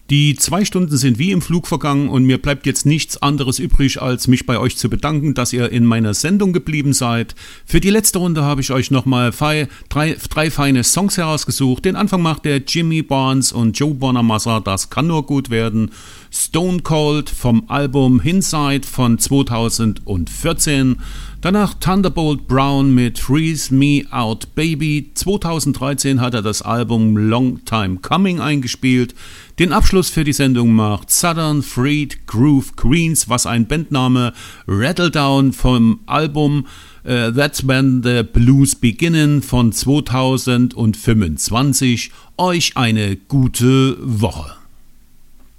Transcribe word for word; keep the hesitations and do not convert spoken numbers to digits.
Die zwei Stunden sind wie im Flug vergangen und mir bleibt jetzt nichts anderes übrig, als mich bei euch zu bedanken, dass ihr in meiner Sendung geblieben seid. Für die letzte Runde habe ich euch nochmal drei, drei feine Songs herausgesucht. Den Anfang macht der Jimmy Barnes und Joe Bonamassa, das kann nur gut werden. Stone Cold vom Album Inside von zweitausendvierzehn. Danach Thunderbolt Brown mit Freeze Me Out Baby. zweitausenddreizehn hat er das Album Long Time Coming eingespielt. Den Abschluss für die Sendung macht Southern Freed Groove Queens, was ein Bandname, Rattle Down vom Album uh, That's When the Blues Beginnen von zweitausendfünfundzwanzig. Euch eine gute Woche.